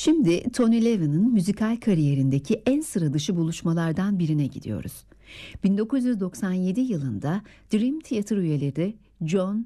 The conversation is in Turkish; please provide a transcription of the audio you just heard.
Şimdi Tony Levin'in müzikal kariyerindeki en sıra dışı buluşmalardan birine gidiyoruz. 1997 yılında Dream Theater üyeleri John